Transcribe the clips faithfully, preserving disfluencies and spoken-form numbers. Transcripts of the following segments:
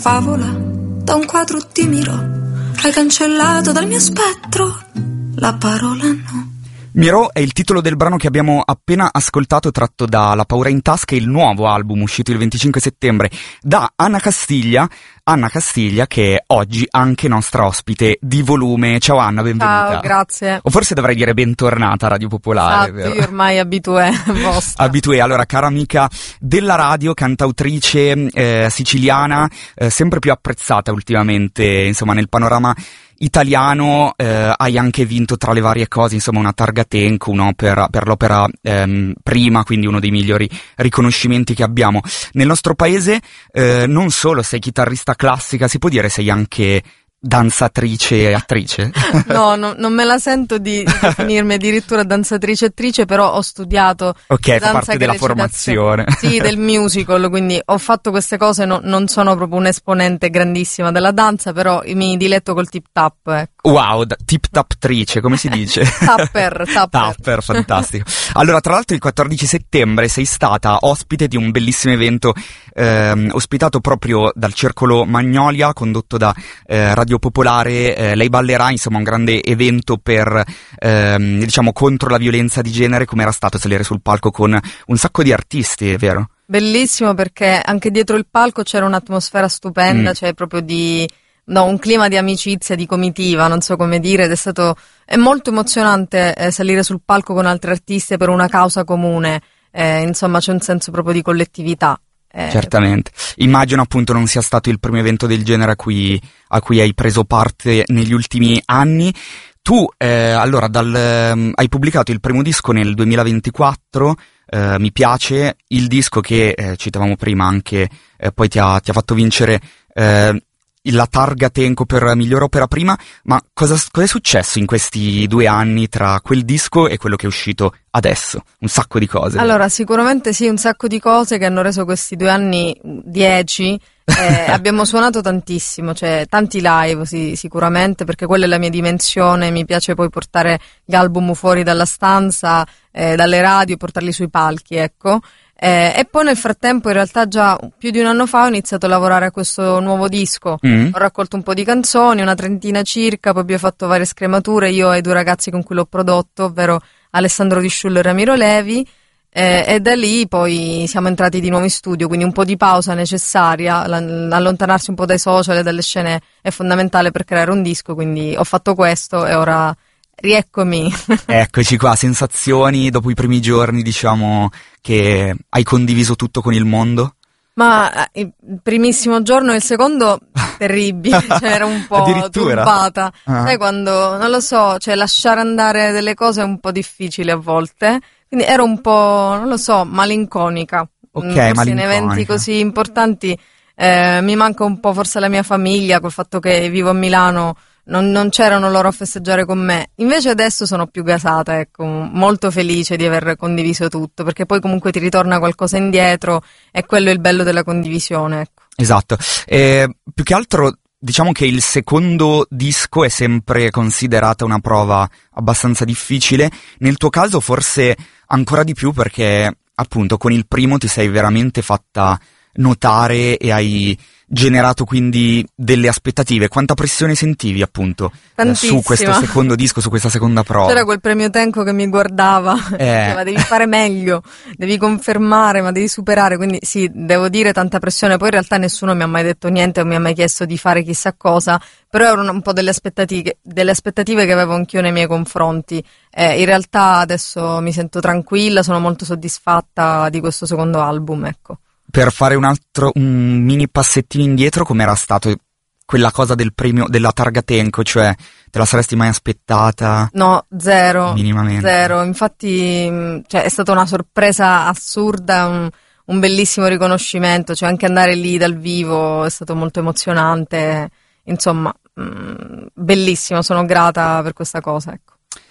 favola, da un quadro ti miro, hai cancellato dal mio spettro la parola no. Miro è il titolo del brano che abbiamo appena ascoltato, tratto da La paura in tasca, il nuovo album uscito il venticinque settembre da Anna Castiglia. Anna Castiglia, che è oggi anche nostra ospite di Volume. Ciao Anna, benvenuta. Ciao, grazie. O forse dovrei dire bentornata a Radio Popolare. Esatto, io ormai abitué vostra. Abitué, allora, cara amica della radio, cantautrice eh, siciliana, eh, sempre più apprezzata ultimamente, insomma, nel panorama italiano. Eh, hai anche vinto, tra le varie cose, insomma, una targa Tenco, un'opera per l'opera ehm, prima, quindi uno dei migliori riconoscimenti che abbiamo nel nostro paese. Eh, non solo sei chitarrista classica, si può dire sei anche danzatrice e attrice? No, no, non me la sento di, di definirmi addirittura danzatrice e attrice, però ho studiato ok, fa parte della formazione. Sì, del musical, quindi ho fatto queste cose, no, non sono proprio un'esponente grandissima della danza, però mi diletto col tip tap, ecco. Wow, da, tip taptrice, come si dice? Tapper, tapper. Tapper, fantastico. Allora, tra l'altro il quattordici settembre sei stata ospite di un bellissimo evento ehm, ospitato proprio dal Circolo Magnolia, condotto da eh, Radio Popolare. Eh, lei ballerà, insomma, un grande evento per ehm, diciamo contro la violenza di genere. Come era stato salire sul palco con un sacco di artisti, è vero? Bellissimo, perché anche dietro il palco c'era un'atmosfera stupenda, mm. cioè proprio di no, un clima di amicizia, di comitiva, non so come dire, ed è stato è molto emozionante eh, salire sul palco con altri artisti per una causa comune, eh, insomma c'è un senso proprio di collettività. Eh. Certamente. Immagino appunto non sia stato il primo evento del genere a cui, a cui hai preso parte negli ultimi anni. Tu, eh, allora, dal, eh, hai pubblicato il primo disco nel duemilaventiquattro, eh, Mi piace, il disco che, eh, citavamo prima anche, eh, poi ti ha, ti ha fatto vincere eh, la targa Tenco per miglior opera prima, ma cosa, cosa è successo in questi due anni tra quel disco e quello che è uscito adesso? Un sacco di cose. Allora, sicuramente sì, un sacco di cose che hanno reso questi due anni dieci. Eh, abbiamo suonato tantissimo, cioè tanti live sì, sicuramente, perché quella è la mia dimensione, mi piace poi portare gli album fuori dalla stanza, eh, dalle radio, portarli sui palchi, ecco. Eh, e poi nel frattempo, in realtà già più di un anno fa ho iniziato a lavorare a questo nuovo disco. Mm. Ho raccolto un po' di canzoni, una trentina circa, poi abbiamo fatto varie scremature, io e i due ragazzi con cui l'ho prodotto, ovvero Alessandro Di Sciullo e Ramiro Levi. Eh, e da lì poi siamo entrati di nuovo in studio, quindi un po' di pausa necessaria, l- allontanarsi un po' dai social e dalle scene è fondamentale per creare un disco, quindi ho fatto questo e ora rieccomi. Eccoci qua, sensazioni dopo i primi giorni, diciamo, che hai condiviso tutto con il mondo? Ma il primissimo giorno e il secondo terribile, cioè ero un po' turbata. Ah. Sai quando, non lo so, cioè lasciare andare delle cose è un po' difficile a volte. Quindi ero un po', non lo so, malinconica. Ok, forse malinconica. In eventi così importanti eh, mi manca un po' forse la mia famiglia, col fatto che vivo a Milano, non, non c'erano loro a festeggiare con me. Invece adesso sono più gasata, ecco, molto felice di aver condiviso tutto, perché poi comunque ti ritorna qualcosa indietro e quello è il bello della condivisione, ecco. Esatto. Eh, più che altro, diciamo che il secondo disco è sempre considerata una prova abbastanza difficile. Nel tuo caso forse ancora di più, perché appunto con il primo ti sei veramente fatta notare e hai generato quindi delle aspettative. Quanta pressione sentivi appunto eh, su questo secondo disco, su questa seconda prova? C'era quel premio Tenco che mi guardava e eh. diceva devi fare meglio, devi confermare, ma devi superare, quindi sì, devo dire tanta pressione. Poi in realtà nessuno mi ha mai detto niente o mi ha mai chiesto di fare chissà cosa, però erano un po' delle aspettative, delle aspettative che avevo anch'io nei miei confronti. Eh, in realtà adesso mi sento tranquilla, sono molto soddisfatta di questo secondo album, ecco. Per fare un altro, un mini passettino indietro, com'era stato quella cosa del premio, della targa Tenco, cioè te la saresti mai aspettata? No, zero. Minimamente. Zero, infatti cioè, è stata una sorpresa assurda, un, un bellissimo riconoscimento, cioè anche andare lì dal vivo è stato molto emozionante, insomma, mh, bellissimo, sono grata per questa cosa, ecco.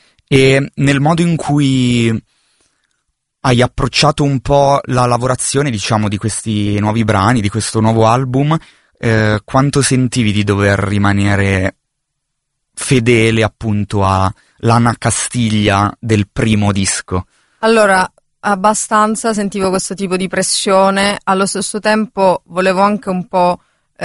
E nel modo in cui hai approcciato un po' la lavorazione, diciamo, di questi nuovi brani, di questo nuovo album, eh, quanto sentivi di dover rimanere fedele appunto all'Anna Castiglia del primo disco? Allora, abbastanza sentivo questo tipo di pressione, allo stesso tempo volevo anche un po' eh,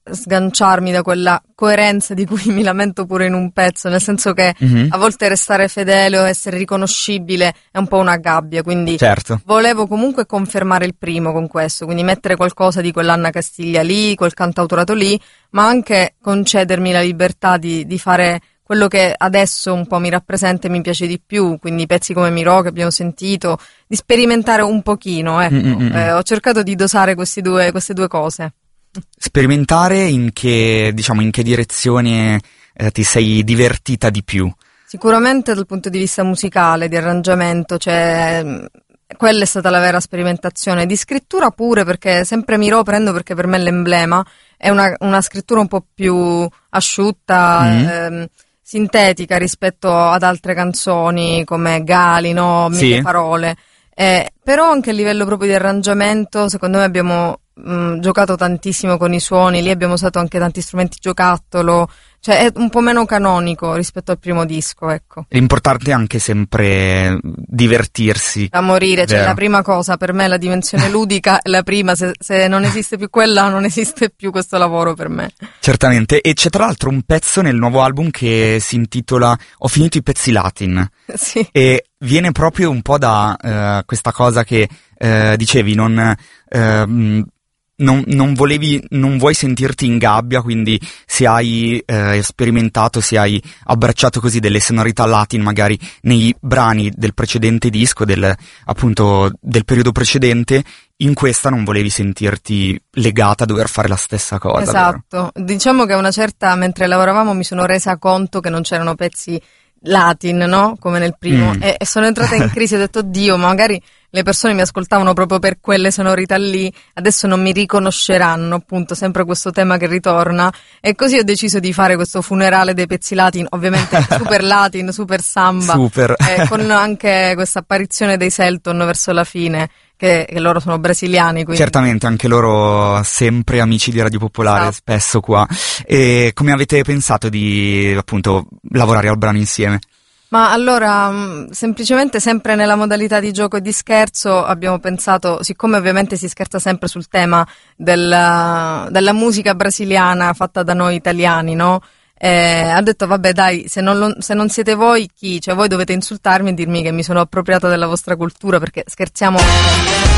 sganciarmi da quella coerenza di cui mi lamento pure in un pezzo, nel senso che mm-hmm. a volte restare fedele o essere riconoscibile è un po' una gabbia, quindi certo. volevo comunque confermare il primo con questo, quindi mettere qualcosa di quell'Anna Castiglia lì, quel cantautorato lì, ma anche concedermi la libertà di, di fare quello che adesso un po' mi rappresenta e mi piace di più, quindi pezzi come Mirò che abbiamo sentito, di sperimentare un pochino, ecco. Eh, ho cercato di dosare questi due, queste due cose. Sperimentare in che, diciamo, in che direzione eh, ti sei divertita di più? Sicuramente dal punto di vista musicale, di arrangiamento, cioè quella è stata la vera sperimentazione, di scrittura pure, perché sempre Mirò prendo perché per me è l'emblema, è una, una scrittura un po' più asciutta, mm. ehm, sintetica rispetto ad altre canzoni come Gali, no? Mille sì. parole, eh, però anche a livello proprio di arrangiamento secondo me abbiamo mh, giocato tantissimo con i suoni, lì abbiamo usato anche tanti strumenti giocattolo, cioè è un po' meno canonico rispetto al primo disco, ecco. È importante anche sempre divertirsi. Da morire, cioè vero. La prima cosa per me, la dimensione ludica è la prima, se, se non esiste più quella non esiste più questo lavoro per me. Certamente, e c'è tra l'altro un pezzo nel nuovo album che si intitola Ho finito i pezzi latin. Sì. E viene proprio un po' da uh, questa cosa che uh, dicevi, non... Uh, Non, non volevi, non vuoi sentirti in gabbia, quindi se hai eh, sperimentato, se hai abbracciato così delle sonorità latin magari nei brani del precedente disco, del, appunto del periodo precedente, in questa non volevi sentirti legata a dover fare la stessa cosa. Esatto, vero? Diciamo che a una certa, mentre lavoravamo mi sono resa conto che non c'erano pezzi latin, no? Come nel primo, mm. e, e sono entrata in crisi e ho detto Dio, ma magari le persone mi ascoltavano proprio per quelle sonorità lì, adesso non mi riconosceranno, appunto, sempre questo tema che ritorna, e così ho deciso di fare questo funerale dei pezzi latin, ovviamente super latin, super samba, super. Eh, con anche questa apparizione dei Selton verso la fine, che, che loro sono brasiliani, quindi. Certamente, anche loro sempre amici di Radio Popolare, esatto. Spesso qua. E come avete pensato di, appunto, lavorare al brano insieme? Ma allora, mh, semplicemente sempre nella modalità di gioco e di scherzo abbiamo pensato, siccome ovviamente si scherza sempre sul tema della, della musica brasiliana fatta da noi italiani, no? Eh, ha detto vabbè dai, se non, lo, se non siete voi chi? Cioè voi dovete insultarmi e dirmi che mi sono appropriata della vostra cultura, perché scherziamo